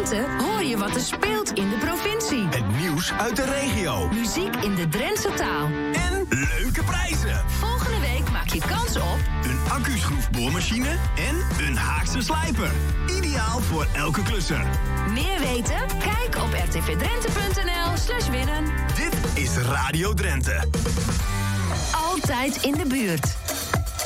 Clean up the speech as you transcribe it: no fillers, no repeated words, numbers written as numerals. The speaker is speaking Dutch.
Drenthe hoor je wat er speelt in de provincie. Het nieuws uit de regio. Muziek in de Drentse taal. En leuke prijzen. Volgende week maak je kans op een accu-schroefboormachine en een Haakse slijper. Ideaal voor elke klusser. Meer weten? Kijk op rtvdrenthe.nl/winnen. Dit is Radio Drenthe. Altijd in de buurt.